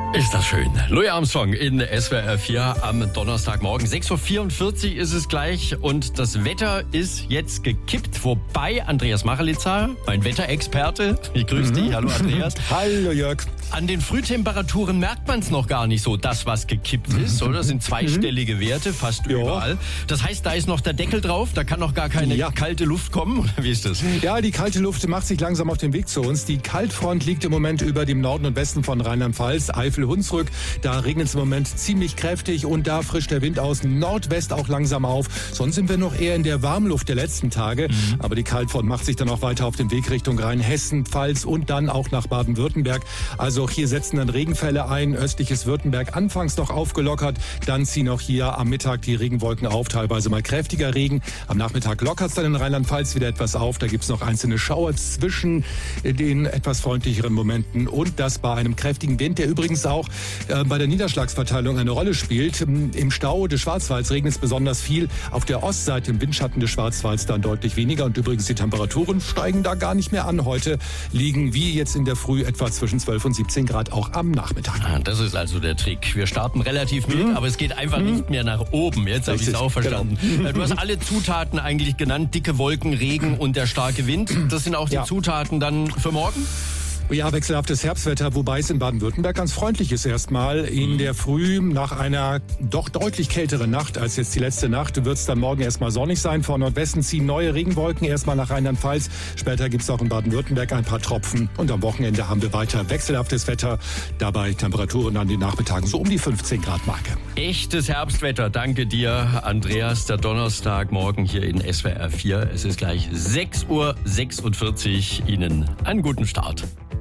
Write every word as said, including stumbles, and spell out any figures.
Ist das schön. Louis Armstrong in S W R vier am Donnerstagmorgen. sechs Uhr vierundvierzig ist es gleich und das Wetter ist jetzt gekippt. Wobei Andreas Machelitzer, mein Wetterexperte, ich grüße mhm. dich. Hallo Andreas. Hallo Jörg. An den Frühtemperaturen merkt man es noch gar nicht so, das was gekippt ist, oder? Das sind zweistellige Werte, fast ja. überall. Das heißt, da ist noch der Deckel drauf, da kann noch gar keine ja. kalte Luft kommen, oder wie ist das? Ja, die kalte Luft macht sich langsam auf den Weg zu uns. Die Kaltfront liegt im Moment über dem Norden und Westen von Rheinland-Pfalz, Eifel-Hunsrück. Da regnet es im Moment ziemlich kräftig und da frischt der Wind aus Nordwest auch langsam auf. Sonst sind wir noch eher in der Warmluft der letzten Tage. Mhm. Aber die Kaltfront macht sich dann auch weiter auf den Weg Richtung Rheinhessen, Pfalz und dann auch nach Baden-Württemberg. Also auch hier setzen dann Regenfälle ein. Östliches Württemberg anfangs noch aufgelockert. Dann ziehen auch hier am Mittag die Regenwolken auf. Teilweise mal kräftiger Regen. Am Nachmittag lockert es dann in Rheinland-Pfalz wieder etwas auf. Da gibt es noch einzelne Schauer zwischen den etwas freundlicheren Momenten. Und das bei einem kräftigen Wind, der übrigens auch äh, bei der Niederschlagsverteilung eine Rolle spielt. Im Stau des Schwarzwalds regnet es besonders viel. Auf der Ostseite im Windschatten des Schwarzwalds dann deutlich weniger. Und übrigens die Temperaturen steigen da gar nicht mehr an. Heute liegen wie jetzt in der Früh etwa zwischen zwölf und siebzehn Grad auch am Nachmittag. Ah, das ist also der Trick. Wir starten relativ mild, mhm. aber es geht einfach mhm. nicht mehr nach oben. Jetzt habe ich es auch verstanden. Genau. Du hast alle Zutaten eigentlich genannt. Dicke Wolken, Regen und der starke Wind. Das sind auch die ja. Zutaten dann für morgen? Ja, wechselhaftes Herbstwetter, wobei es in Baden-Württemberg ganz freundlich ist erstmal. In der Früh, nach einer doch deutlich kälteren Nacht als jetzt die letzte Nacht, wird es dann morgen erstmal sonnig sein. Von Nordwesten ziehen neue Regenwolken erstmal nach Rheinland-Pfalz. Später gibt es auch in Baden-Württemberg ein paar Tropfen. Und am Wochenende haben wir weiter wechselhaftes Wetter. Dabei Temperaturen an den Nachmittagen so um die fünfzehn Grad Marke. Echtes Herbstwetter. Danke dir, Andreas. Der Donnerstagmorgen hier in S W R vier. Es ist gleich sechs Uhr sechsundvierzig. Ihnen einen guten Start.